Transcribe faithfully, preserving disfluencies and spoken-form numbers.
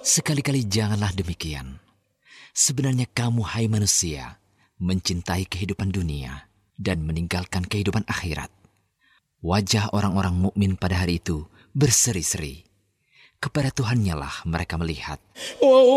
Sekali-kali janganlah demikian. Sebenarnya kamu, hai manusia, mencintai kehidupan dunia dan meninggalkan kehidupan akhirat. Wajah orang-orang mukmin pada hari itu berseri-seri. Kepada Tuhan-Nya lah mereka melihat.